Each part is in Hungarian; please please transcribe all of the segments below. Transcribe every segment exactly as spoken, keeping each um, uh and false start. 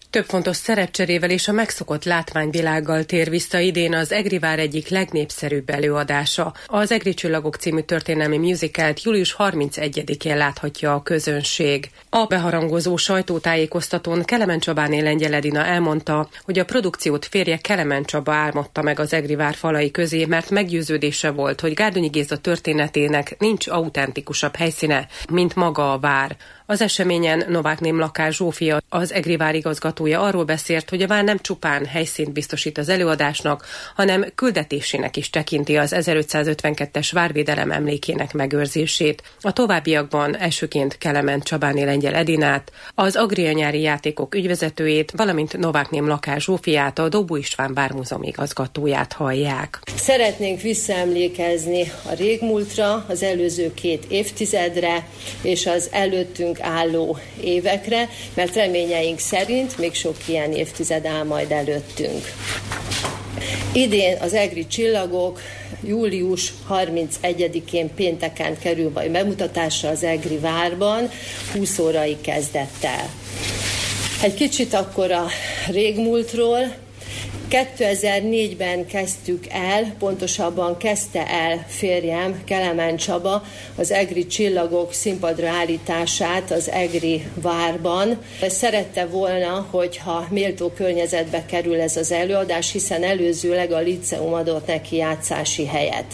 Több fontos szerepcserével és a megszokott látványvilággal tér vissza idén az Egri vár egyik legnépszerűbb előadása. Az Egri Csillagok című történelmi musicalt július harmincegyedikén láthatja a közönség. A beharangozó sajtótájékoztatón Kelemen Csabáné Lengyel Edina elmondta, hogy a produkciót férje Kelemen Csaba álmodta meg az Egri vár falai közé, mert meggyőződése volt, hogy Gárdonyi Géza történetének nincs autentikusabb helyszíne, mint maga a vár. Az eseményen Novák Némlakás Zsófia, az Egri vár igazgatója arról beszélt, hogy a vár nem csupán helyszínt biztosít az előadásnak, hanem küldetésének is tekinti az ezerötszázötvenkettes várvédelem emlékének megőrzését. A továbbiakban elsőként Kelemen Csabáné Lengyel Edinát, az Agria nyári játékok ügyvezetőjét, valamint Novák Némlakás Zsófiát, a Dobó István Vármúzeum igazgatóját hallják. Szeretnénk visszaemlékezni a régmúltra, az előző két évtizedre és az előttünk álló évekre, mert reményeink szerint még sok ilyen évtized áll majd előttünk. Idén az Egri Csillagok július harmincegyedikén pénteken kerül majd bemutatásra az Egri várban, húsz órai kezdettel. Egy kicsit akkor a régmúltról. kétezer-négyben kezdtük el, pontosabban kezdte el férjem, Kelemen Csaba, az Egri Csillagok színpadra állítását az Egri várban. Szerette volna, hogyha méltó környezetbe kerül ez az előadás, hiszen előzőleg a Líceum adott neki játszási helyet.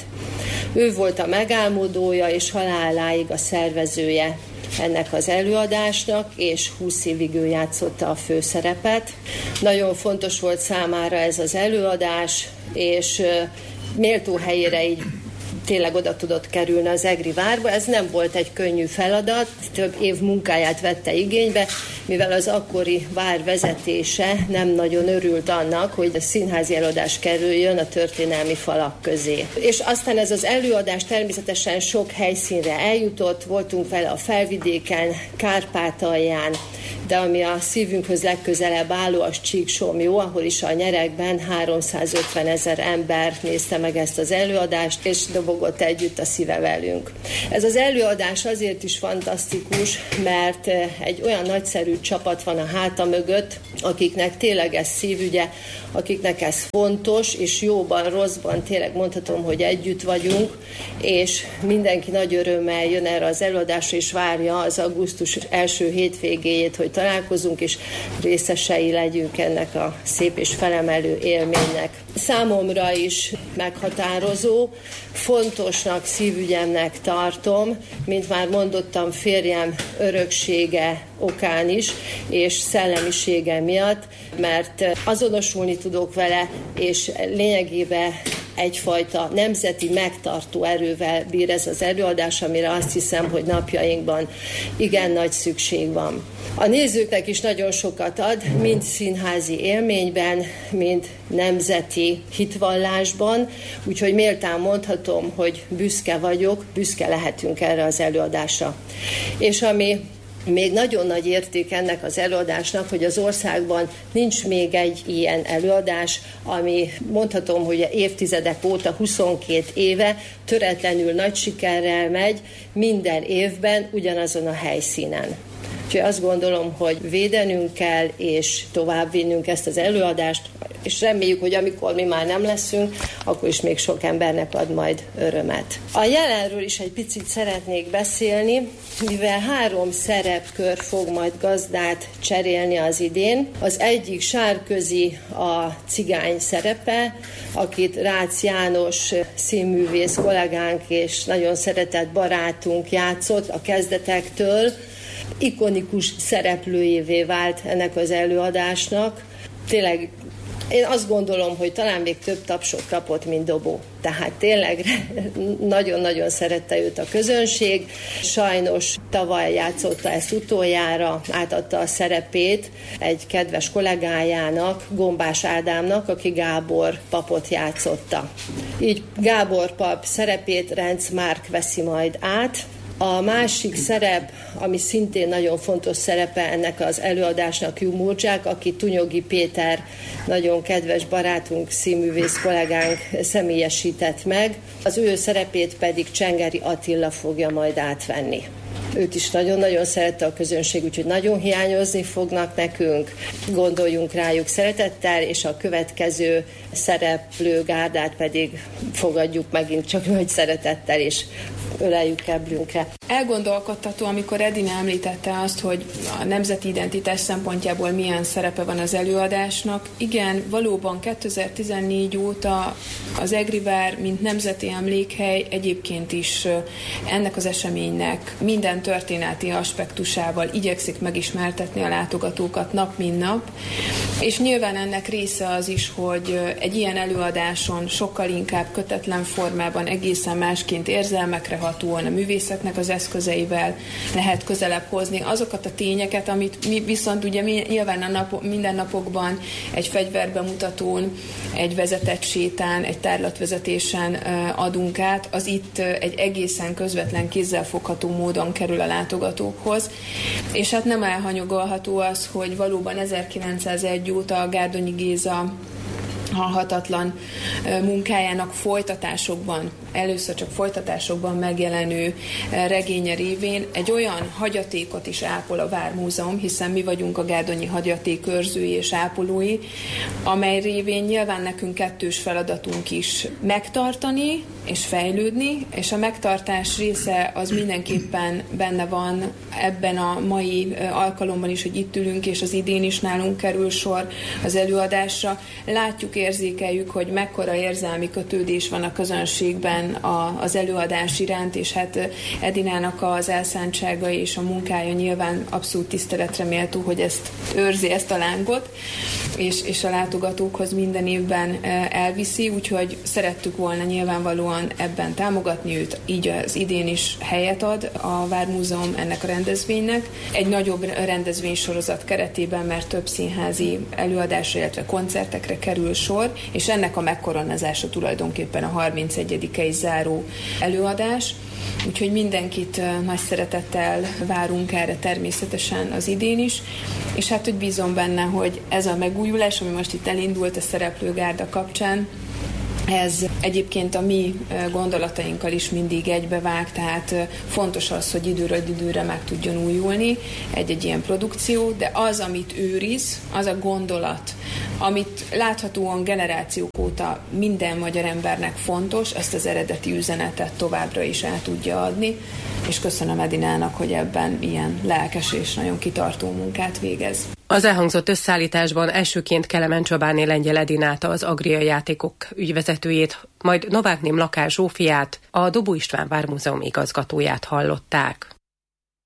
Ő volt a megálmodója és haláláig a szervezője ennek az előadásnak, és húsz évig ő játszotta a főszerepet. Nagyon fontos volt számára ez az előadás, és méltó helyére így tényleg oda tudott kerülni az Egri várba. Ez nem volt egy könnyű feladat, több év munkáját vette igénybe, mivel az akkori vár vezetése nem nagyon örült annak, hogy a színházi előadás kerüljön a történelmi falak közé. És aztán ez az előadás természetesen sok helyszínre eljutott, voltunk vele a Felvidéken, Kárpátalján, de ami a szívünkhöz legközelebb álló, az Csíksomlyó, ahol is a nyerekben háromszázötven ezer ember nézte meg ezt az előadást, és dobogott együtt a szíve velünk. Ez az előadás azért is fantasztikus, mert egy olyan nagyszerű csapat van a háta mögött, akiknek tényleg ez szívügye, akiknek ez fontos, és jóban, rosszban tényleg mondhatom, hogy együtt vagyunk, és mindenki nagy örömmel jön erre az előadásra, és várja az augusztus első hétvégéjét, hogy találkozunk, és részesei legyünk ennek a szép és felemelő élménynek. Számomra is meghatározó, fontosnak, szívügyemnek tartom, mint már mondottam, férjem öröksége okán is, és szellemisége miatt, mert azonosulni tudok vele, és lényegében egyfajta nemzeti megtartó erővel bír ez az előadás, amire azt hiszem, hogy napjainkban igen nagy szükség van. A nézőknek is nagyon sokat ad, mind színházi élményben, mind nemzeti hitvallásban, úgyhogy méltán mondhatom, hogy büszke vagyok, büszke lehetünk erre az előadásra. És ami még nagyon nagy érték ennek az előadásnak, hogy az országban nincs még egy ilyen előadás, ami mondhatom, hogy évtizedek óta, huszonkét éve töretlenül nagy sikerrel megy, minden évben ugyanazon a helyszínen. Úgyhogy azt gondolom, hogy védenünk kell, és továbbvinnünk ezt az előadást, és reméljük, hogy amikor mi már nem leszünk, akkor is még sok embernek ad majd örömet. A jelenről is egy picit szeretnék beszélni, mivel három szerepkör fog majd gazdát cserélni az idén. Az egyik Sárközi a cigány szerepe, akit Rácz János színművész kollégánk és nagyon szeretett barátunk játszott a kezdetektől. Ikonikus szereplőjévé vált ennek az előadásnak. Tényleg én azt gondolom, hogy talán még több tapsot kapott, mint Dobó. Tehát tényleg nagyon-nagyon szerette őt a közönség. Sajnos tavaly játszotta ezt utoljára, átadta a szerepét egy kedves kollégájának, Gombás Ádámnak, aki Gábor papot játszotta. Így Gábor pap szerepét Renc Márk veszi majd át. A másik szerep, ami szintén nagyon fontos szerepe ennek az előadásnak, Jumurdzsák, aki Tunyogi Péter, nagyon kedves barátunk, színművész kollégánk személyesített meg. Az ő szerepét pedig Csengeri Attila fogja majd átvenni. Őt is nagyon-nagyon szerette a közönség, úgyhogy nagyon hiányozni fognak nekünk. Gondoljunk rájuk szeretettel, és a következő szereplő gárdát pedig fogadjuk megint csak nagy szeretettel, és öleljük keblünkre. Elgondolkodtató, amikor Edina említette azt, hogy a nemzeti identitás szempontjából milyen szerepe van az előadásnak. Igen, valóban kétezer-tizennégy óta az Egri vár, mint nemzeti emlékhely egyébként is ennek az eseménynek minden történeti aspektusával igyekszik megismertetni a látogatókat nap mint nap, és nyilván ennek része az is, hogy egy ilyen előadáson sokkal inkább kötetlen formában, egészen másként érzelmekre hatóan, a művészetnek az eszközeivel lehet közelebb hozni azokat a tényeket, amit mi viszont ugye nyilván a nap, mindennapokban egy fegyverbemutatón, egy vezetett sétán, egy tárlatvezetésen adunk át, az itt egy egészen közvetlen kézzelfogható módon kerül a látogatókhoz. És hát nem elhanyagolható az, hogy valóban ezerkilencszázegy óta a Gárdonyi Géza halhatatlan munkájának folytatásokban, először csak folytatásokban megjelenő regénye révén egy olyan hagyatékot is ápol a Vármúzeum, hiszen mi vagyunk a gárdonyi hagyaték őrzői és ápolói, amely révén nyilván nekünk kettős feladatunk is megtartani és fejlődni, és a megtartás része az mindenképpen benne van ebben a mai alkalomban is, hogy itt ülünk, és az idén is nálunk kerül sor az előadásra. Látjuk, érzékeljük, hogy mekkora érzelmi kötődés van a közönségben a, az előadás iránt, és hát Edinának az elszántsága és a munkája nyilván abszolút tiszteletre méltó, hogy ezt őrzi, ezt a lángot, és, és a látogatókhoz minden évben elviszi, úgyhogy szerettük volna nyilvánvalóan ebben támogatni őt, így az idén is helyet ad a Vármúzeum ennek a rendezvénynek. Egy nagyobb rendezvénysorozat keretében, mert több színházi előadásra, illetve koncertekre kerül sor, és ennek a megkoronázása tulajdonképpen a harmincegyedikei záró előadás. Úgyhogy mindenkit nagy szeretettel várunk erre természetesen az idén is, és hát hogy bízom benne, hogy ez a megújulás, ami most itt elindult a szereplőgárda kapcsán, ez egyébként a mi gondolatainkkal is mindig egybevág, tehát fontos az, hogy időről időre meg tudjon újulni egy-egy ilyen produkció, de az, amit őriz, az a gondolat, amit láthatóan generációk óta minden magyar embernek fontos, ezt az eredeti üzenetet továbbra is el tudja adni, és köszönöm Edinának, hogy ebben ilyen lelkes és nagyon kitartó munkát végez. Az elhangzott összeállításban elsőként Kelemen Csabáné Lengyel Edinát, az Agria Játékok ügyvezetőjét, majd Novák Ném Lakás Zsófiát, a Dobó István Vármúzeum igazgatóját hallották.